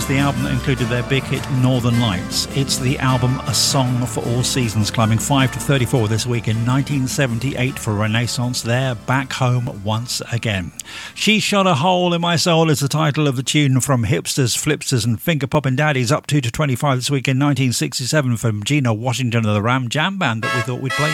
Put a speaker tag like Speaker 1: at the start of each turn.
Speaker 1: the album that included their big hit Northern Lights. It's the album A Song for All Seasons, climbing 5 to 34 this week in 1978 for Renaissance. They're back home once again. She Shot a Hole in My Soul is the title of the tune from Hipsters, Flipsters and Finger Poppin' Daddies, up 2 to 25 this week in 1967 from Gina Washington of the Ram Jam Band that we thought we'd play